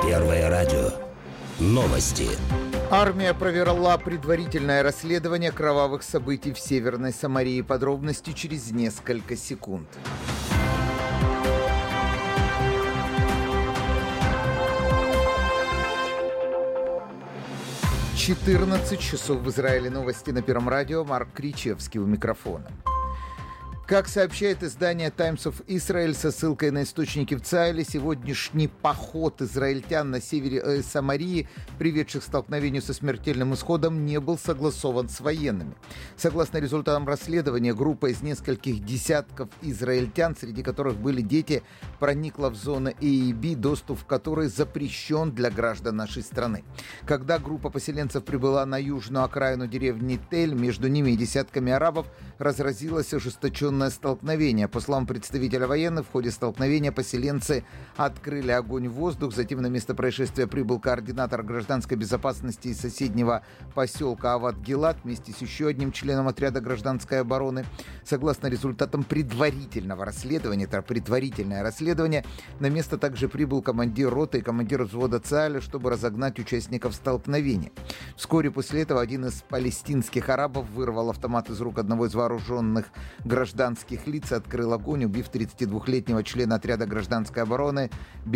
Первое радио. Новости. Армия провела предварительное расследование кровавых событий в Северной Самарии. Подробности через несколько секунд. «14 часов в Израиле». Новости на Первом радио. Марк Кричевский у микрофона. Как сообщает издание Times of Israel со ссылкой на источники в ЦАИЛе, сегодняшний поход израильтян на севере Самарии, приведших к столкновению со смертельным исходом, не был согласован с военными. Согласно результатам расследования, группа из нескольких десятков израильтян, среди которых были дети, проникла в зону A и B, доступ в которой запрещен для граждан нашей страны. Когда группа поселенцев прибыла на южную окраину деревни Тель, между ними и десятками арабов разразилось ожесточенное столкновение. По словам представителя военных, в ходе столкновения поселенцы открыли огонь в воздух. Затем на место происшествия прибыл координатор гражданской безопасности из соседнего поселка Ават-Гилат вместе с еще одним членом отряда гражданской обороны. Согласно результатам предварительного расследования, это предварительное расследование, на место также прибыл командир роты и командир взвода ЦАИЛа, чтобы разогнать участников столкновения. Вскоре после этого один из палестинских арабов вырвал автомат из рук одного из вооруженных гражданских лиц, открыл огонь, убив 32-летнего члена отряда гражданской обороны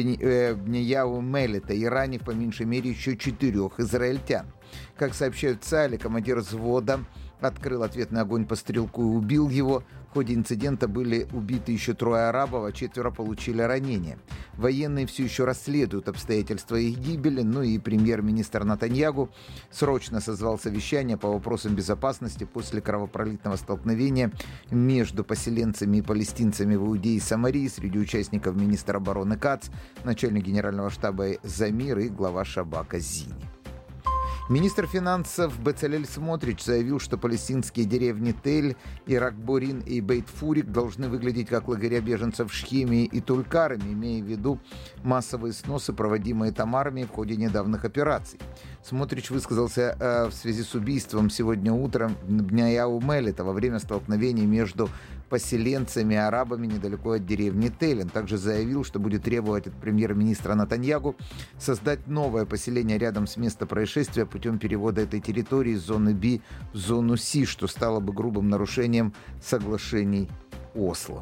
Бнияу Мелета и ранив по меньшей мере еще 4 израильтян. Как сообщают в ЦАИЛе, командир взвода открыл ответный огонь по стрелку и убил его. В ходе инцидента были убиты еще 3 арабов, а 4 получили ранения. Военные все еще расследуют обстоятельства их гибели, и премьер-министр Нетаньяху срочно созвал совещание по вопросам безопасности после кровопролитного столкновения между поселенцами и палестинцами в Иудее и Самарии. Среди участников министр обороны Кац, начальник генерального штаба Замир и глава Шабака Зини. Министр финансов Бецалель Смотрич заявил, что палестинские деревни Тель, Ирак-Борин и Бейт-Фурик должны выглядеть как лагеря беженцев в Шхеме и Туль-Карме, имея в виду массовые сносы, проводимые там армией в ходе недавних операций. Смотрич высказался в связи с убийством сегодня утром Бнияу Мелета во время столкновений между поселенцами и арабами недалеко от деревни Тель. Он также заявил, что будет требовать от премьер-министра Нетаньяху создать новое поселение рядом с местом происшествия путем перевода этой территории из зоны Б в зону С, что стало бы грубым нарушением соглашений Осло.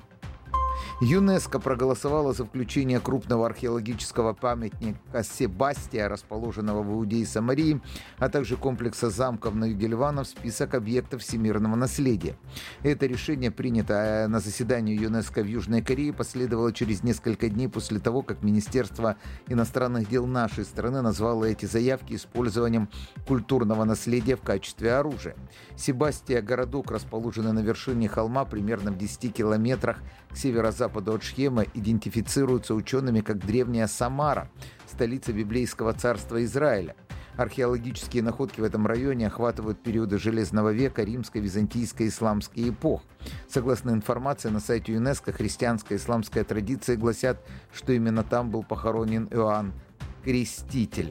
ЮНЕСКО проголосовало за включение крупного археологического памятника Себастия, расположенного в Иудее и Самарии, а также комплекса замков на юге Ливана в список объектов всемирного наследия. Это решение, принято на заседании ЮНЕСКО в Южной Корее, последовало через несколько дней после того, как Министерство иностранных дел нашей страны назвало эти заявки использованием культурного наследия в качестве оружия. Себастия – городок, расположенный на вершине холма примерно в 10 километрах к северо-западу от Шхема, идентифицируется учеными как древняя Самара, столица библейского царства Израиля. Археологические находки в этом районе охватывают периоды Железного века, римской, византийской и исламской эпох. Согласно информации на сайте ЮНЕСКО, христианская и исламская традиции гласят, что именно там был похоронен Иоанн Креститель.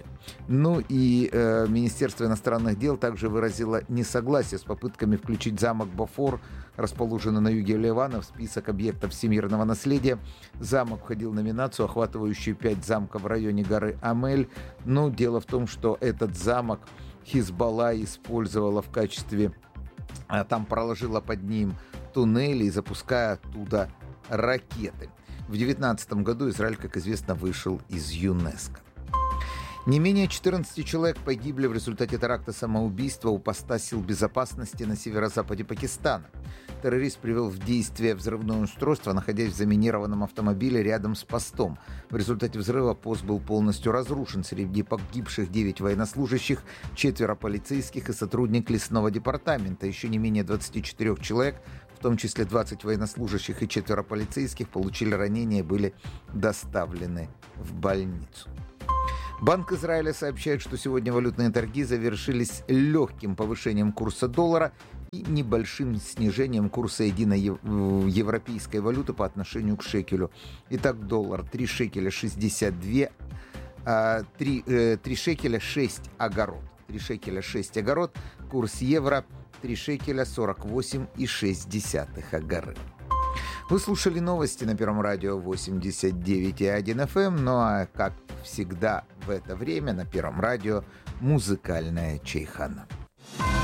Министерство иностранных дел также выразило несогласие с попытками включить замок Бофор, расположенный на юге Ливана, в список объектов всемирного наследия. Замок входил в номинацию, охватывающую 5 замков в районе горы Амель. Но дело в том, что этот замок Хизбалла использовала в качестве... Там проложила под ним туннели, и запуская оттуда ракеты. В 2019 году Израиль, как известно, вышел из ЮНЕСКО. Не менее 14 человек погибли в результате теракта самоубийства у поста сил безопасности на северо-западе Пакистана. Террорист привел в действие взрывное устройство, находясь в заминированном автомобиле рядом с постом. В результате взрыва пост был полностью разрушен. Среди погибших 9 военнослужащих, 4 полицейских и сотрудник лесного департамента. Еще не менее 24 человек, в том числе 20 военнослужащих и 4 полицейских, получили ранения и были доставлены в больницу. Банк Израиля сообщает, что сегодня валютные торги завершились легким повышением курса доллара и небольшим снижением курса единой европейской валюты по отношению к шекелю. Итак, доллар 3 шекеля 62, 3 шекеля 6 огород. 3 шекеля 6 огород, курс евро 3 шекеля 48,6 огород. Вы слушали новости на Первом радио 89,1 FM, ну а как всегда в это время на Первом радио музыкальная чайхана.